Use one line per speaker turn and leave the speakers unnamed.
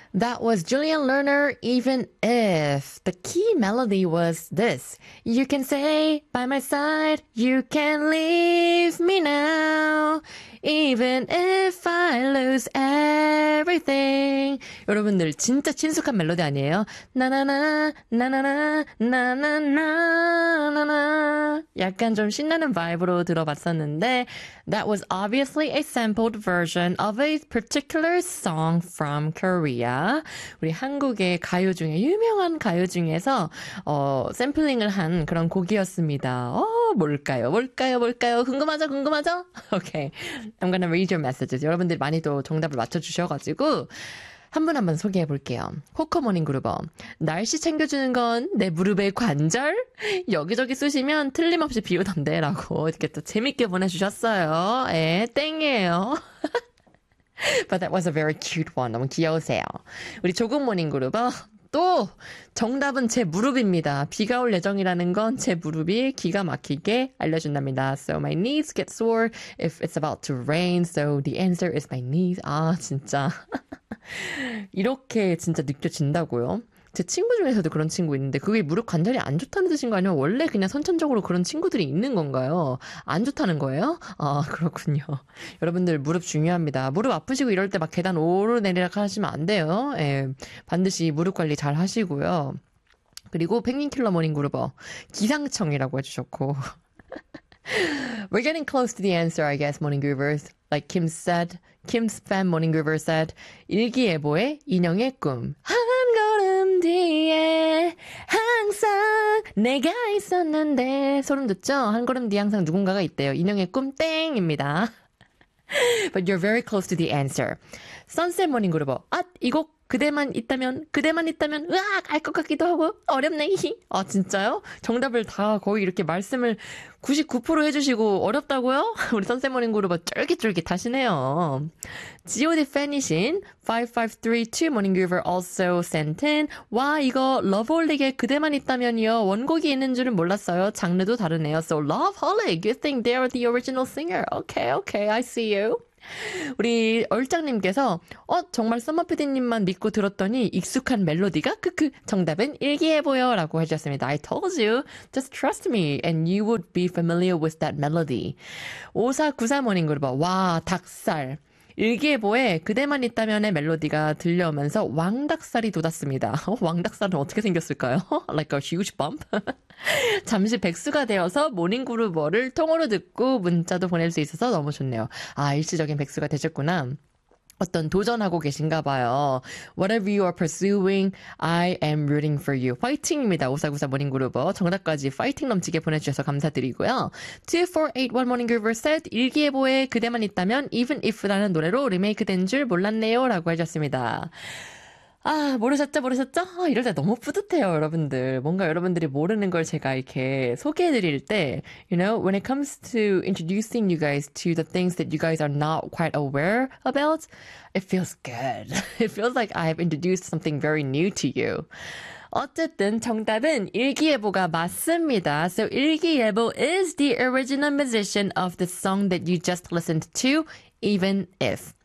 That was Julian Lerner, Even If. The key melody was this. You can stay by my side, you can leave me now. Even if I lose everything. 여러분들 진짜 친숙한 멜로디 아니에요? 나나나 나나나 나나나나나나 약간 좀 신나는 바이브로 들어봤었는데 That was obviously a sampled version of a particular song from Korea. 우리 한국의 가요 중에 유명한 가요 중에서 샘플링을 한 그런 곡이었습니다. 뭘까요? 궁금하죠? Okay. I'm gonna read your messages. 여러분들이 많이 또 정답을 맞춰주셔가지고 한 분 한 분 소개해 볼게요. 코커모닝 그루버. 날씨 챙겨주는 건 내 무릎의 관절? 여기저기 쑤시면 틀림없이 비오던데 라고 이렇게 또 재밌게 보내주셨어요. 땡이에요. But that was a very cute one. 너무 귀여우세요. 우리 조국모닝 그루버. 또 정답은 제 무릎입니다. 비가 올 예정이라는 건 제 무릎이 기가 막히게 알려준답니다. So my knees get sore if it's about to rain. So the answer is my knees. 아 진짜 이렇게 진짜 느껴진다고요? 제 친구 중에서도 그런 친구 있는데 그게 무릎 관절이 안 좋다는 뜻인 거 아니면 원래 그냥 선천적으로 그런 친구들이 있는 건가요? 안 좋다는 거예요? 아 그렇군요. 여러분들 무릎 중요합니다. 무릎 아프시고 이럴 때 막 계단 오르내리락 하시면 안 돼요. 반드시 무릎 관리 잘 하시고요. 그리고 펭귄킬러 모닝 그루버 기상청이라고 해주셨고 We're getting close to the answer, I guess, Morning Groovers. Like Kim said, Kim's fan Morning Groover said, 일기예보의 인형의 꿈. 한 걸음 뒤에 항상 내가 있었는데. 소름 돋죠? 한 걸음 뒤에 항상 누군가가 있대요. 인형의 꿈 땡입니다. But you're very close to the answer. Sunset Morning Groover. 이 곡 그대만 있다면, 으악! 알 것 같기도 하고, 어렵네, 아, 진짜요? 정답을 다 거의 이렇게 말씀을 99% 해주시고, 어렵다고요? 우리 선생모닝 그룹 쫄깃쫄깃 하시네요. G.O.D. 팬이신 5532 모닝 그룹 also sent in, 와, 이거 러브홀릭에 그대만 있다면이요. 원곡이 있는 줄은 몰랐어요. 장르도 다르네요. So, Loveholic, you think they're the original singer? Okay, I see you. 우리 얼짱님께서 정말 썸머피디님만 믿고 들었더니 익숙한 멜로디가 크크 정답은 일기예보요 라고 해주셨습니다. I told you, just trust me and you would be familiar with that melody. 5493 모닝그룹 와 닭살 일기예보에 그대만 있다면의 멜로디가 들려오면서 왕닭살이 돋았습니다. 왕닭살은 어떻게 생겼을까요? Like a huge bump? 잠시 백수가 되어서 모닝그루버를 통으로 듣고 문자도 보낼 수 있어서 너무 좋네요. 아, 일시적인 백수가 되셨구나. 어떤 도전하고 계신가 봐요. Whatever you are pursuing, I am rooting for you. 파이팅입니다. 5494 모닝그루버. 정답까지 파이팅 넘치게 보내주셔서 감사드리고요. 2481 모닝그루버 said 일기예보에 그대만 있다면 Even If라는 노래로 리메이크된 줄 몰랐네요. 라고 해주셨습니다. 모르셨죠? 이럴 때 너무 뿌듯해요, 여러분들. 뭔가 여러분들이 모르는 걸 제가 이렇게 소개해드릴 때, you know, when it comes to introducing you guys to the things that you guys are not quite aware about, it feels good. It feels like I've introduced something very new to you. 어쨌든 정답은 일기예보가 맞습니다. So 일기예보 is the original musician of the song that you just listened to, Even If.